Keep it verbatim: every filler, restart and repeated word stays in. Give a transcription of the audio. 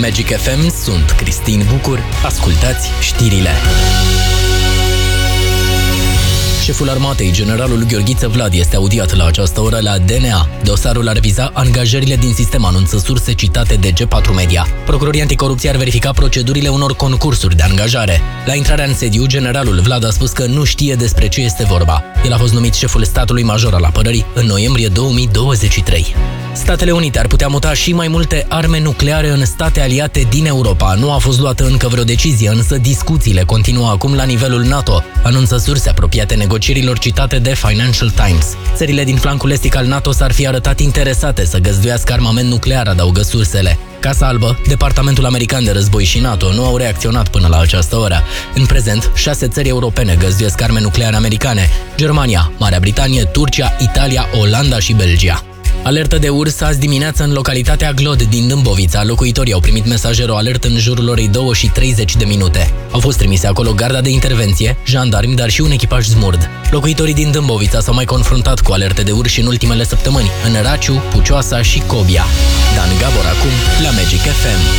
Magic F M sunt Cristin Bucur. Ascultați știrile. Șeful armatei, generalul Gheorghiță Vlad, este audiat la această oră la D N A. Dosarul ar viza angajările din sistem, anunță surse citate de G patru Media. Procurorii anticorupție ar verifica procedurile unor concursuri de angajare. La intrarea în sediu, generalul Vlad a spus că nu știe despre ce este vorba. El a fost numit șeful statului major al apărării în noiembrie două mii douăzeci și trei. Statele Unite ar putea muta și mai multe arme nucleare în state aliate din Europa. Nu a fost luată încă vreo decizie, însă discuțiile continuă acum la nivelul NATO, anunță surse apropiate negocierilor citate de Financial Times. Țările din flancul estic al NATO s-ar fi arătat interesate să găzduiască armament nuclear, adaugă sursele. Casa Albă, Departamentul American de Război și NATO nu au reacționat până la această oră. În prezent, șase țări europene găzduiesc arme nucleare americane: Germania, Marea Britanie, Turcia, Italia, Olanda și Belgia. Alertă de urs azi dimineață în localitatea Glod din Dâmbovița. Locuitorii au primit mesajer o alertă în jurul orei două și treizeci de minute. Au fost trimise acolo garda de intervenție, jandarmi, dar și un echipaj zmurd. Locuitorii din Dâmbovița s-au mai confruntat cu alerte de urs și în ultimele săptămâni, în Raciu, Pucioasa și Cobia. Dan Gabor acum la Magic F M.